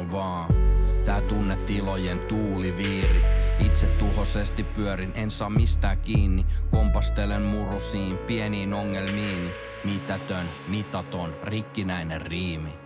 sano vaan. Tää tunnetilojen tuuliviiri. Itse tuhosesti pyörin, en saa mistään kiinni. Kompastelen murusiin, pieniin ongelmiini. Mitätön, mitaton, rikkinäinen riimi.